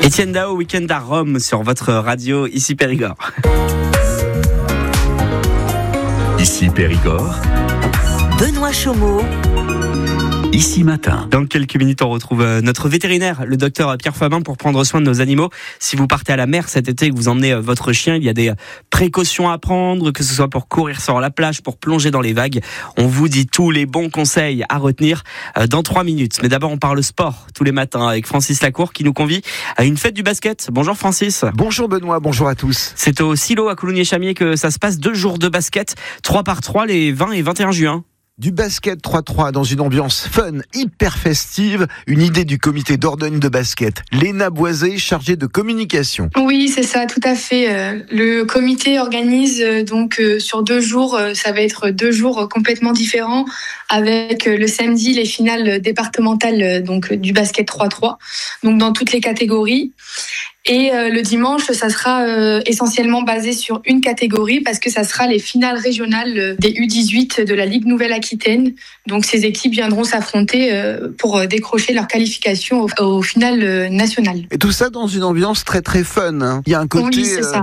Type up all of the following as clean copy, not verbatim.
Etienne Dao, week-end à Rome sur votre radio, ici Périgord. Ici Périgord. Benoît Chaumeau. Ici Matin. Dans quelques minutes, on retrouve notre vétérinaire, le docteur Pierre Fabin, pour prendre soin de nos animaux. Si vous partez à la mer cet été et que vous emmenez votre chien, il y a des précautions à prendre, que ce soit pour courir sur la plage, pour plonger dans les vagues. On vous dit tous les bons conseils à retenir dans 3 minutes. Mais d'abord, on parle sport tous les matins avec Francis Lacour qui nous convie à une fête du basket. Bonjour Francis. Bonjour Benoît, bonjour à tous. C'est au Silo à Coulommiers-Chamiers que ça se passe, 2 jours de basket, 3x3 les 20 et 21 juin. Du basket 3-3 dans une ambiance fun, hyper festive, une idée du comité Dordogne de basket. Léna Boisé, chargée de communication. Oui, c'est ça, tout à fait. Le comité organise donc sur 2 jours, ça va être 2 jours complètement différents, avec le samedi les finales départementales donc du basket 3-3, donc dans toutes les catégories. Et le dimanche, ça sera essentiellement basé sur une catégorie parce que ça sera les finales régionales des U18 de la Ligue Nouvelle-Aquitaine. Donc ces équipes viendront s'affronter pour décrocher leur qualification au finales nationales. Et tout ça dans une ambiance très très fun. Hein. Il y a un côté,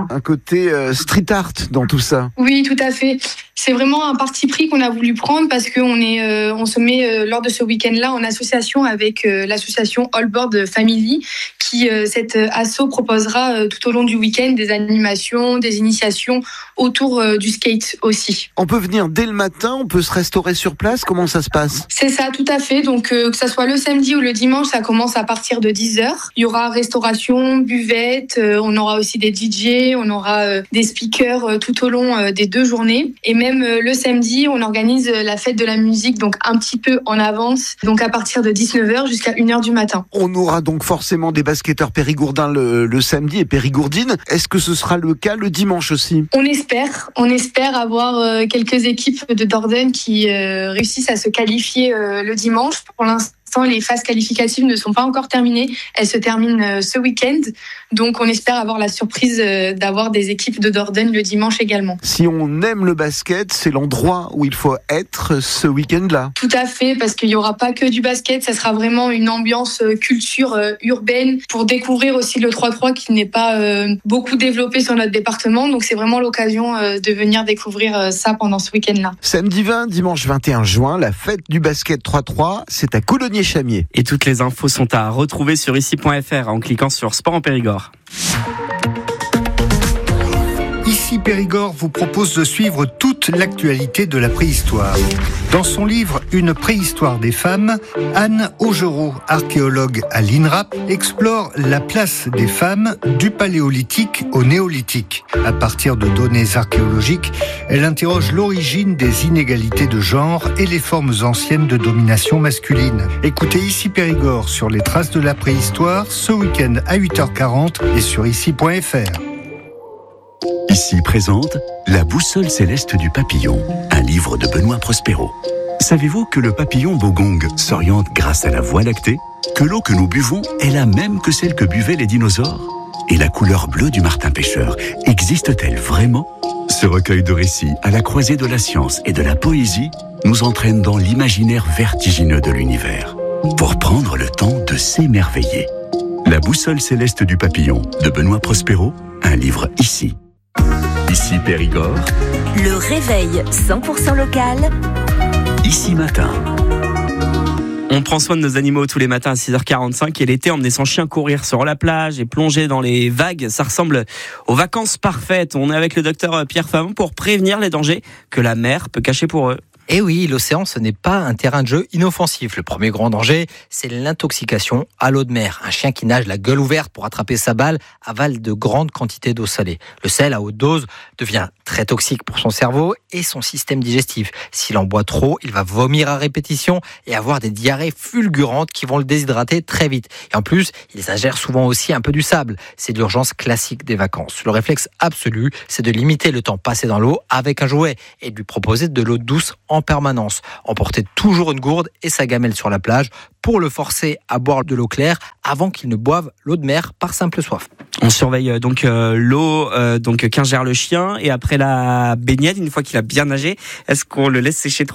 street art dans tout ça. Oui, tout à fait. C'est vraiment un parti pris qu'on a voulu prendre parce qu'on on se met lors de ce week-end-là en association avec l'association All Board Family qui, cette asso, proposera tout au long du week-end des animations, des initiations autour du skate aussi. On peut venir dès le matin, on peut se restaurer sur place, comment ça se passe ? C'est ça, tout à fait. Donc que ça soit le samedi ou le dimanche, ça commence à partir de 10h. Il y aura restauration, buvette, on aura aussi des DJ, on aura des speakers tout au long des 2 journées. Et même le samedi, on organise la fête de la musique, donc un petit peu en avance, donc à partir de 19h jusqu'à 1h du matin. On aura donc forcément des basketteurs périgourdins le samedi et périgourdines. Est-ce que ce sera le cas le dimanche aussi ? On espère avoir quelques équipes de Dordogne qui réussissent à se qualifier le dimanche. Pour l'instant, les phases qualificatives ne sont pas encore terminées. Elles se terminent ce week-end. Donc, on espère avoir la surprise d'avoir des équipes de Dordogne le dimanche également. Si on aime le basket, c'est l'endroit où il faut être ce week-end-là. Tout à fait, parce qu'il n'y aura pas que du basket. Ça sera vraiment une ambiance culture urbaine pour découvrir aussi le 3-3 qui n'est pas beaucoup développé sur notre département. Donc, c'est vraiment l'occasion de venir découvrir ça pendant ce week-end-là. Samedi 20, dimanche 21 juin, la fête du basket 3-3, c'est à Coulommiers-Chamiers. Et toutes les infos sont à retrouver sur ici.fr en cliquant sur Sport en Périgord. Ici Périgord vous propose de suivre toute l'actualité de la préhistoire. Dans son livre « Une préhistoire des femmes », Anne Augereau, archéologue à l'INRAP, explore la place des femmes du paléolithique au néolithique. À partir de données archéologiques, elle interroge l'origine des inégalités de genre et les formes anciennes de domination masculine. Écoutez Ici Périgord sur les traces de la préhistoire ce week-end à 8h40 et sur ici.fr. Ici présente La boussole céleste du papillon, un livre de Benoît Prospero. Savez-vous que le papillon bogong s'oriente grâce à la Voie lactée ? Que l'eau que nous buvons est la même que celle que buvaient les dinosaures ? Et la couleur bleue du martin pêcheur existe-t-elle vraiment ? Ce recueil de récits à la croisée de la science et de la poésie nous entraîne dans l'imaginaire vertigineux de l'univers pour prendre le temps de s'émerveiller. La boussole céleste du papillon de Benoît Prospero, un livre ici. Ici Périgord. Le réveil 100% local. Ici Matin. On prend soin de nos animaux tous les matins à 6h45 et l'été, emmener son chien courir sur la plage et plonger dans les vagues, ça ressemble aux vacances parfaites. On est avec le docteur Pierre Fabin pour prévenir les dangers que la mer peut cacher pour eux. Et oui, l'océan, ce n'est pas un terrain de jeu inoffensif. Le premier grand danger, c'est l'intoxication à l'eau de mer. Un chien qui nage la gueule ouverte pour attraper sa balle avale de grandes quantités d'eau salée. Le sel à haute dose devient très toxique pour son cerveau et son système digestif. S'il en boit trop, il va vomir à répétition et avoir des diarrhées fulgurantes qui vont le déshydrater très vite. Et en plus, il ingère souvent aussi un peu du sable. C'est l'urgence classique des vacances. Le réflexe absolu, c'est de limiter le temps passé dans l'eau avec un jouet et de lui proposer de l'eau douce en permanence. Emporter toujours une gourde et sa gamelle sur la plage pour le forcer à boire de l'eau claire avant qu'il ne boive l'eau de mer par simple soif. On surveille donc l'eau qu'ingère le chien et après la baignade, une fois qu'il a bien nagé, est-ce qu'on le laisse sécher tranquillement ?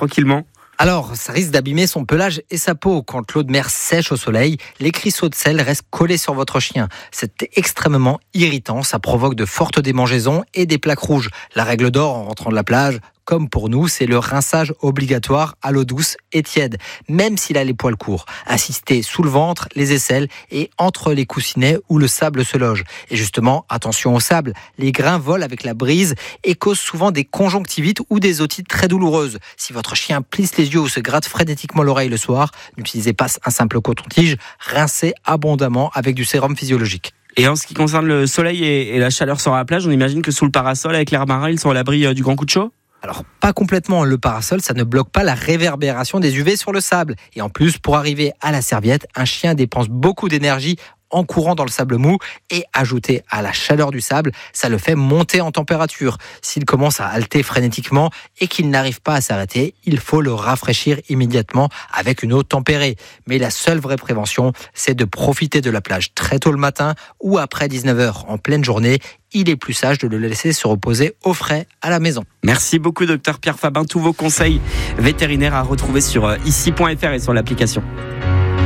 Alors, ça risque d'abîmer son pelage et sa peau. Quand l'eau de mer sèche au soleil, les cristaux de sel restent collés sur votre chien. C'est extrêmement irritant, ça provoque de fortes démangeaisons et des plaques rouges. La règle d'or en rentrant de la plage, comme pour nous, c'est le rinçage obligatoire à l'eau douce et tiède, même s'il a les poils courts. Insistez sous le ventre, les aisselles et entre les coussinets où le sable se loge. Et justement, attention au sable, les grains volent avec la brise et causent souvent des conjonctivites ou des otites très douloureuses. Si votre chien plisse les yeux ou se gratte frénétiquement l'oreille le soir, n'utilisez pas un simple coton-tige, rincez abondamment avec du sérum physiologique. Et en ce qui concerne le soleil et la chaleur sur la plage, on imagine que sous le parasol, avec l'air marin, ils sont à l'abri du grand coup de chaud ? Alors, pas complètement. Le parasol, ça ne bloque pas la réverbération des UV sur le sable. Et en plus, pour arriver à la serviette, un chien dépense beaucoup d'énergie en courant dans le sable mou et ajouté à la chaleur du sable, ça le fait monter en température. S'il commence à halter frénétiquement et qu'il n'arrive pas à s'arrêter, il faut le rafraîchir immédiatement avec une eau tempérée. Mais la seule vraie prévention, c'est de profiter de la plage très tôt le matin ou après 19h en pleine journée. Il est plus sage de le laisser se reposer au frais à la maison. Merci beaucoup, docteur Pierre Fabin. Tous vos conseils vétérinaires à retrouver sur ici.fr et sur l'application.